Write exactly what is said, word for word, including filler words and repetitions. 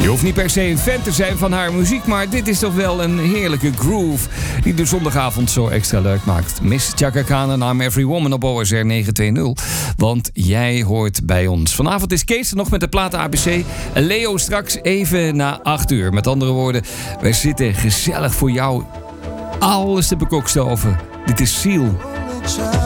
Je hoeft niet per se een fan te zijn van haar muziek, maar dit is toch wel een heerlijke groove die de zondagavond zo extra leuk maakt. Miss Chaka Khan en I'm Every Woman op O S R negen twee nul. Want jij hoort bij ons. Vanavond is Kees er nog met de platen A B C. En Leo straks even na acht uur. Met andere woorden, wij zitten gezellig voor jou alles te bekokstoven. Dit is Seal.